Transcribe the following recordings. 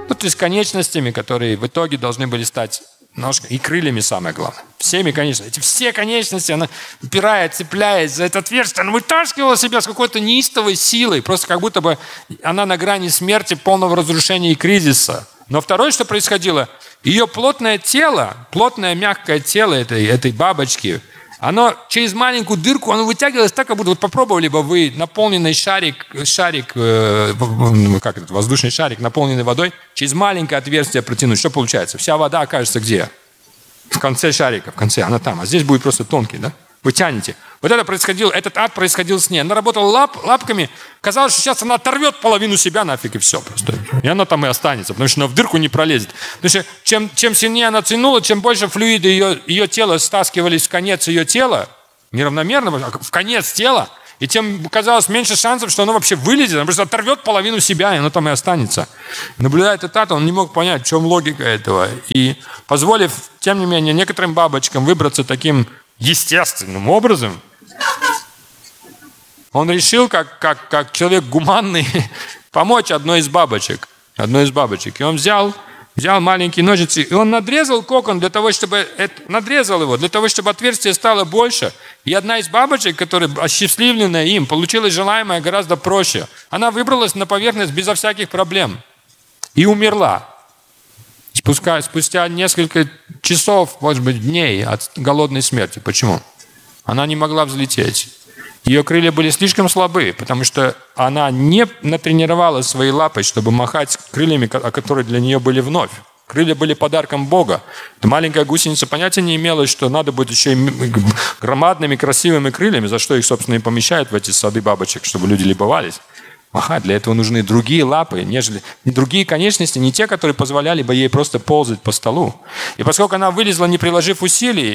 Ну, то есть конечностями, которые в итоге должны были стать ножкой и крыльями, самое главное. Всеми конечностями. Эти все конечности, она упирает, цепляет за это отверстие, она вытаскивала себя с какой-то неистовой силой, просто как будто бы она на грани смерти, полного разрушения и кризиса. Но второе, что происходило, ее плотное тело, плотное мягкое тело этой бабочки, оно через маленькую дырку, оно вытягивалось так, как будто вот попробовали бы вы наполненный воздушный шарик, наполненный водой, через маленькое отверстие протянуть. Что получается? Вся вода окажется где? В конце шарика, в конце, она там. А здесь будет просто тонкий, да? Вы тянете. Вот это происходило, этот ад происходил с ней. Она работала лапками, казалось, что сейчас она оторвет половину себя нафиг и все просто. И она там и останется, потому что она в дырку не пролезет. Потому что чем сильнее она тянула, чем больше флюиды ее тела стаскивались в конец ее тела, неравномерно, в конец тела, и тем казалось меньше шансов, что оно вообще вылезет, она просто оторвет половину себя, и оно там и останется. Наблюдая этот ад, он не мог понять, в чем логика этого. И позволив, тем не менее, некоторым бабочкам выбраться таким естественным образом, он решил, как человек гуманный, помочь одной из бабочек. И он взял маленькие ножницы, и он надрезал кокон для того, чтобы отверстие стало больше. И одна из бабочек, которая осчастливленная им, получила желаемое гораздо проще. Она выбралась на поверхность безо всяких проблем и умерла. Спустя несколько часов, может быть, дней от голодной смерти. Почему? Она не могла взлететь. Ее крылья были слишком слабы, потому что она не натренировала свои лапы, чтобы махать крыльями, которые для нее были вновь. Крылья были подарком Бога. Эта маленькая гусеница понятия не имела, что надо будет еще и громадными красивыми крыльями, за что их, собственно, и помещают в эти сады бабочек, чтобы люди любовались. Ага, для этого нужны другие лапы, нежели другие конечности, не те, которые позволяли бы ей просто ползать по столу. И поскольку она вылезла, не приложив усилий,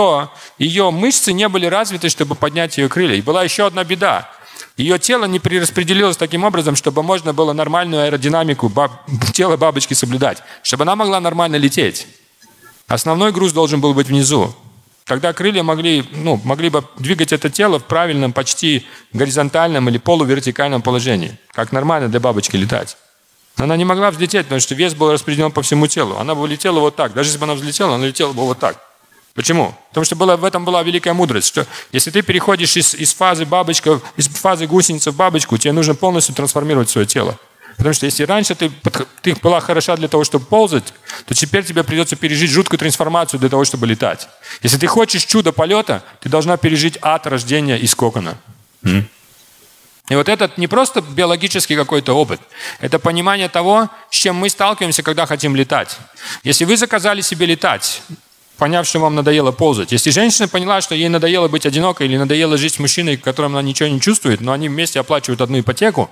ее мышцы не были развиты, чтобы поднять ее крылья. И была еще одна беда. Ее тело не перераспределилось таким образом, чтобы можно было нормальную аэродинамику тела бабочки соблюдать, чтобы она могла нормально лететь. Основной груз должен был быть внизу. Тогда крылья могли бы двигать это тело в правильном, почти горизонтальном или полувертикальном положении, как нормально для бабочки летать. Но она не могла взлететь, потому что вес был распределен по всему телу. Она бы летела вот так. Даже если бы она взлетела, она летела бы вот так. Почему? Потому что в этом была великая мудрость, что если ты переходишь из фазы гусеницы в бабочку, тебе нужно полностью трансформировать свое тело. Потому что если раньше ты была хороша для того, чтобы ползать, то теперь тебе придется пережить жуткую трансформацию для того, чтобы летать. Если ты хочешь чудо полета, ты должна пережить ад рождения из кокона. И вот этот не просто биологический какой-то опыт, это понимание того, с чем мы сталкиваемся, когда хотим летать. Если вы заказали себе летать, поняв, что вам надоело ползать. Если женщина поняла, что ей надоело быть одинокой или надоело жить с мужчиной, к которому она ничего не чувствует, но они вместе оплачивают одну ипотеку,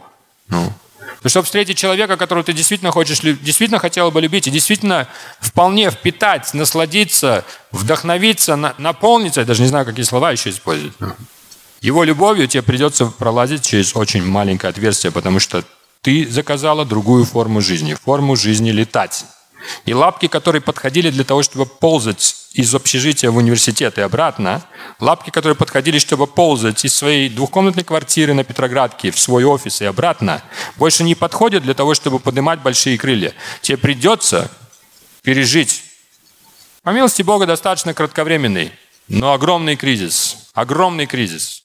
то чтобы встретить человека, которого ты действительно хотела бы любить и действительно вполне впитать, насладиться, вдохновиться, наполниться, я даже не знаю, какие слова еще использовать. Его любовью тебе придется пролазить через очень маленькое отверстие, потому что ты заказала другую форму жизни летать. И лапки, которые подходили для того, чтобы ползать из общежития в университет и обратно, лапки, которые подходили, чтобы ползать из своей двухкомнатной квартиры на Петроградке в свой офис и обратно, больше не подходят для того, чтобы поднимать большие крылья. Тебе придется пережить, по милости Бога, достаточно кратковременный, но огромный кризис.